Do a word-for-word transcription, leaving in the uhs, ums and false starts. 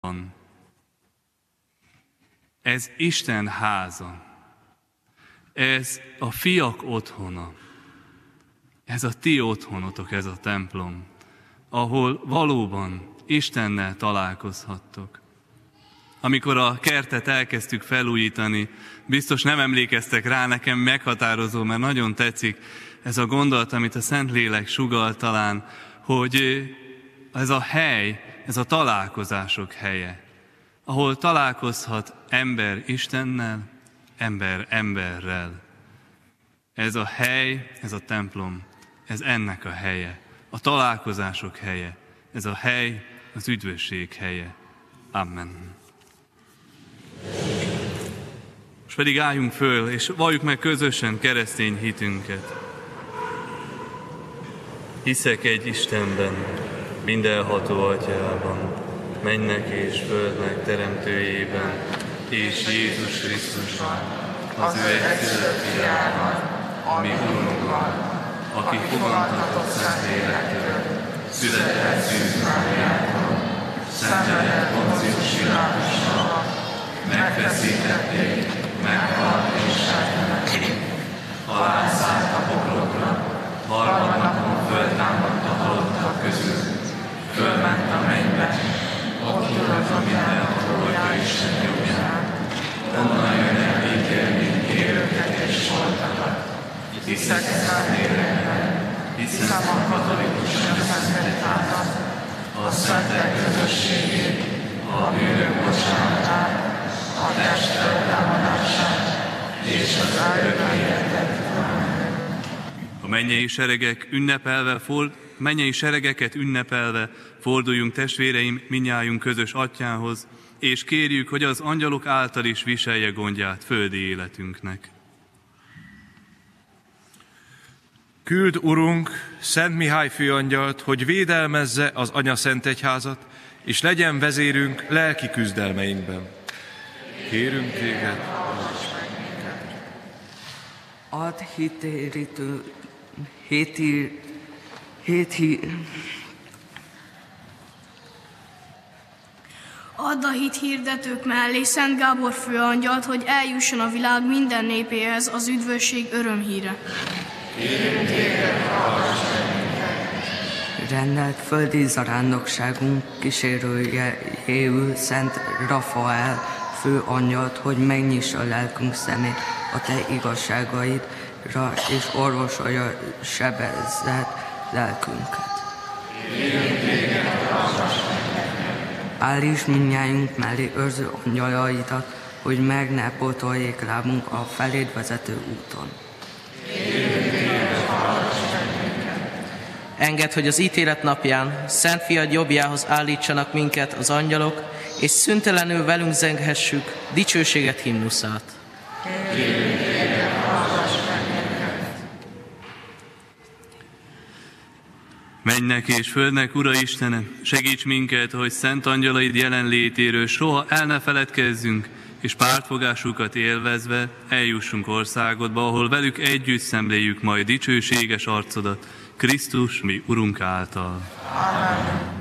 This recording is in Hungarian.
van. Ez Isten háza. Ez a fiak otthona. Ez a ti otthonotok, ez a templom, ahol valóban Istennel találkozhattok. Amikor a kertet elkezdtük felújítani, biztos nem emlékeztek rá, nekem meghatározó, mert nagyon tetszik ez a gondolat, amit a Szentlélek sugall talán, hogy ez a hely, ez a találkozások helye, ahol találkozhat ember Istennel, ember emberrel. Ez a hely, ez a templom, ez ennek a helye, a találkozások helye, ez a hely, az üdvösség helye. Amen. Most pedig álljunk föl, és valljuk meg közösen keresztény hitünket. Hiszek egy Istenben, mindenható Atyában, mennek és földnek teremtőjében, és Jézus Krisztusban, az ő egyszülött fiában, ami Urunkban, aki fogantatott Szentlélektől, született Szűz Máriától, szenvedett Poncius Pilátussal, megfeszítették, meghalt és feltemették, alászállt a poklokra, harmadnapon föltámadt a halottak közül, fölment a mennybe, ott ülött a mindenható Atya Isten jobbján, onnan jön el ítélni élőket és holtakat. Hiszek Szentlélekben, hiszem a katolikus nemzetegyházat, a szentek közösségét, a bűnök bocsánatát, a test feltámadását és az örök életet. A mennyei seregek ünnepelve, ford, mennyei seregeket ünnepelve forduljunk testvéreim mindnyájunk közös Atyához, és kérjük, hogy az angyalok által is viselje gondját földi életünknek. Küld, Urunk, Szent Mihály főangyalt, hogy védelmezze az Anya Szentegyházat, és legyen vezérünk lelki küzdelmeinkben. Kérünk téged, hallgass meg minket. Ad hitérítő, héti, héti, Add a hit hirdetők mellé Szent Gábor főangyalt, hogy eljusson a világ minden népéhez az üdvösség örömhíre. Kérünk téged, hallgass meg minket. Rendelt földi zarándokságunk kísérőjéül Szent Rafael főangyalt, hogy megnyissa a lelkünk szemét a te igazságaidra, és orvosolja sebezett lelkünket. Kérünk téged, hallgass meg. Állíts mindnyájunk mellé őrző angyalaidat, hogy meg ne pótoljék lábunk a feléd vezető úton. Engedd, hogy az ítélet napján Szent Fiad jobbjához állítsanak minket az angyalok, és szüntelenül velünk zenghessük dicsőséget himnuszát. Mennek és földnek, Ura Istenem, segíts minket, hogy szent angyalaid jelenlétéről soha el ne feledkezzünk, és pártfogásukat élvezve eljussunk országodba, ahol velük együtt szemléljük majd dicsőséges arcodat, Krisztus, mi Urunk által. Amen.